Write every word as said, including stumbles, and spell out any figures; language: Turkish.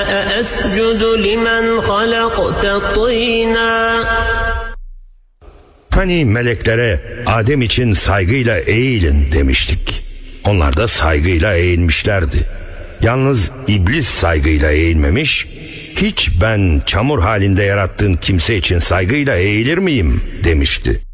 أسجد لمن خلقت طينا. Hani meleklere Adem için saygıyla eğilin demiştik. Onlar da saygıyla eğilmişlerdi. Yalnız iblis saygıyla eğilmemiş, hiç ben çamur halinde yarattığın kimse için saygıyla eğilir miyim demişti.